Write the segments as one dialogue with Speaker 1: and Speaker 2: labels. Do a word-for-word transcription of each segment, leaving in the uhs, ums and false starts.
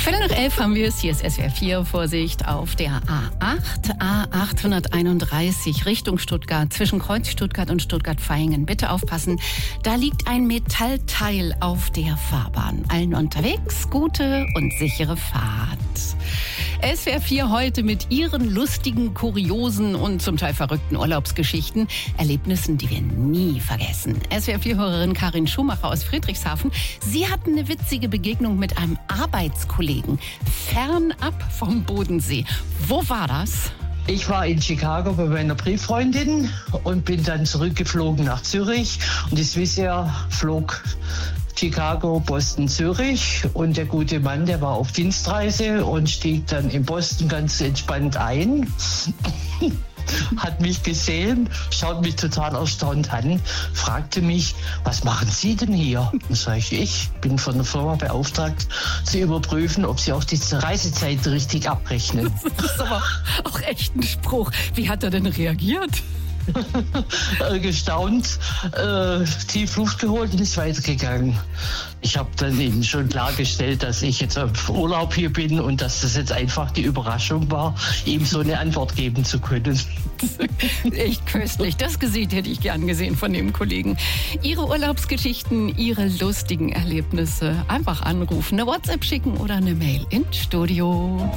Speaker 1: Viertel nach elf haben wir es. Hier ist S W R vier. Vorsicht auf der A acht, A achthunderteinunddreißig Richtung Stuttgart, zwischen Kreuz Stuttgart und Stuttgart-Vaihingen. Bitte aufpassen, da liegt ein Metallteil auf der Fahrbahn. Allen unterwegs, gute und sichere Fahrt. S W R vier heute mit Ihren lustigen, kuriosen und zum Teil verrückten Urlaubsgeschichten, Erlebnissen, die wir nie vergessen. S W R vier-Hörerin Karin Schumacher aus Friedrichshafen, sie hatten eine witzige Begegnung mit einem Arbeitskollegen, fernab vom Bodensee. Wo war das?
Speaker 2: Ich war in Chicago bei meiner Brieffreundin und bin dann zurückgeflogen nach Zürich. Und die Swissair flog Chicago, Boston, Zürich. Und der gute Mann, der war auf Dienstreise und stieg dann in Boston ganz entspannt ein. Hat mich gesehen, schaut mich total erstaunt an, fragte mich, was machen Sie denn hier? Dann sage ich, ich bin von der Firma beauftragt, zu überprüfen, ob Sie auch die Reisezeit richtig abrechnen.
Speaker 1: Das ist aber auch echt ein Spruch. Wie hat er denn reagiert?
Speaker 2: Gestaunt, äh, tief Luft geholt und ist weitergegangen. Ich habe dann eben schon klargestellt, dass ich jetzt auf Urlaub hier bin und dass das jetzt einfach die Überraschung war, ihm so eine Antwort geben zu können.
Speaker 1: Echt köstlich. Das Gesicht hätte ich gern gesehen von dem Kollegen. Ihre Urlaubsgeschichten, Ihre lustigen Erlebnisse einfach anrufen, eine WhatsApp schicken oder eine Mail ins Studio.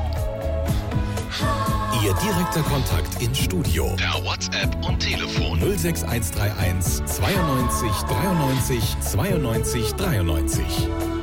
Speaker 3: Ihr direkter Kontakt ins Studio. Per WhatsApp und Telefon null sechs eins drei eins zweiundneunzig dreiundneunzig zweiundneunzig dreiundneunzig.